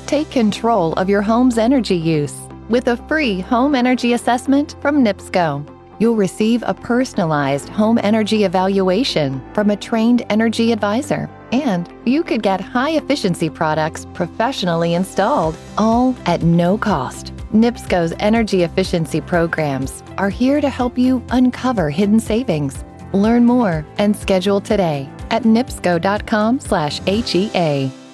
Take control of your home's energy use with a free home energy assessment from NIPSCO. You'll receive a personalized home energy evaluation from a trained energy advisor, and you could get high-efficiency products professionally installed, all at no cost. NIPSCO's energy efficiency programs are here to help you uncover hidden savings. Learn more and schedule today at nipsco.com/HEA.